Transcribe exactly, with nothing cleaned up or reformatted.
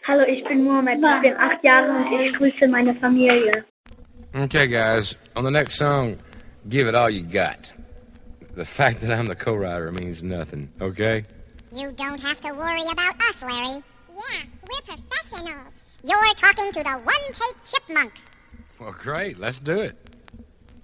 Hallo, ich bin Mohammed, ich bin acht Jahre und ich grüße meine Familie. Okay, guys, on the next song, give it all you got. The fact that I'm the co-writer means nothing, okay? You don't have to worry about us, Larry. Yeah, we're professionals. You're talking to the one-take chipmunks. Well, great, let's do it.